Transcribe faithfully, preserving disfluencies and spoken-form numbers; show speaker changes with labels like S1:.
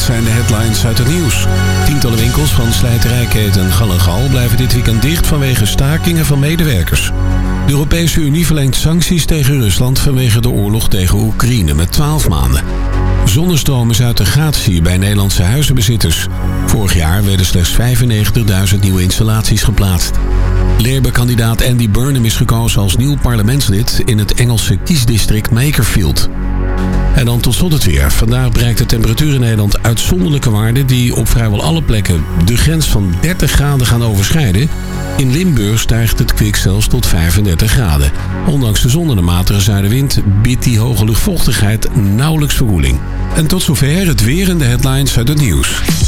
S1: zijn de headlines uit het nieuws. Tientallen winkels van slijterijketen Gal en Gal blijven dit weekend dicht vanwege stakingen van medewerkers. De Europese Unie verlengt sancties tegen Rusland vanwege de oorlog tegen Oekraïne met twaalf maanden. Zonnestroom is uit de gratie bij Nederlandse huizenbezitters. Vorig jaar werden slechts vijfennegentigduizend nieuwe installaties geplaatst. Labour-kandidaat Andy Burnham is gekozen als nieuw parlementslid in het Engelse kiesdistrict Makerfield. En dan tot slot het weer. Vandaag bereikt de temperatuur in Nederland uitzonderlijke waarden die op vrijwel alle plekken de grens van dertig graden gaan overschrijden. In Limburg stijgt het kwik zelfs tot vijfendertig graden. Ondanks de zon en de matige zuidenwind biedt die hoge luchtvochtigheid nauwelijks verkoeling. En tot zover het weer en de headlines uit het nieuws.